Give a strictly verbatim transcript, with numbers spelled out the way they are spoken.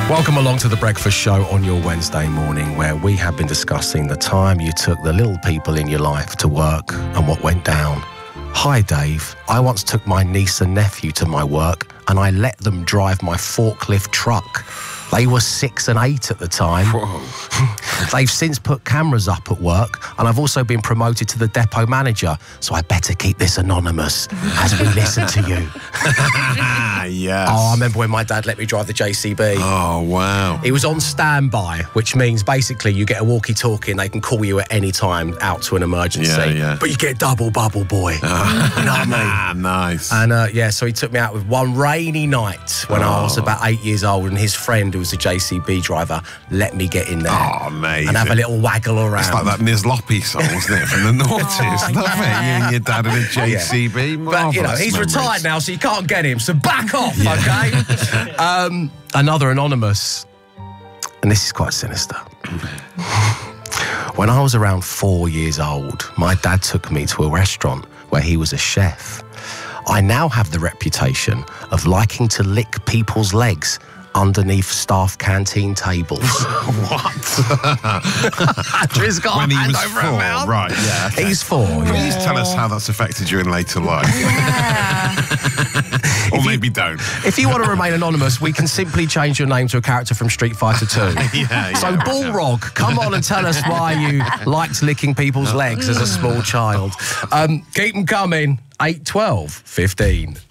Welcome along to The Breakfast Show on your Wednesday morning, where we have been discussing the time you took the little people in your life to work and what went down. Hi, Dave. I once took my niece and nephew to my work and I let them drive my forklift truck. They were six and eight at the time. Whoa. They've since put cameras up at work, and I've also been promoted to the depot manager, so I better keep this anonymous as we listen to you. Yes. Oh, I remember when my dad let me drive the J C B. Oh, wow. He was on standby, which means basically you get a walkie-talkie and they can call you at any time out to an emergency. Yeah, yeah. But you get double bubble, boy. Oh. You know what I mean? Nice. And uh, yeah, so he took me out with one rainy night when oh. I was about eight years old, and his friend, who was a J C B driver, let me get in there. Oh, amazing. And have a little waggle around. It's like that Nizloppy song, wasn't it, from the noughties? Oh, Love yeah. it. You and your dad in a J C B. Yeah. But, you know, he's memories. retired now, so you can't get him, so back off, okay? um, another anonymous, and this is quite sinister. When I was around four years old, my dad took me to a restaurant where he was a chef. I now have the reputation of liking to lick people's legs underneath staff canteen tables. What? Andrew's got when a he hand was over four, her mouth. right, yeah. Okay. He's four. Please yeah. tell us how that's affected you in later life. Yeah. Or If maybe you, don't. If you want to remain anonymous, we can simply change your name to a character from Street Fighter two. yeah, So, yeah. Bullrog, come on and tell us why you liked licking people's legs as a small child. Um, keep them coming. eight, twelve, fifteen.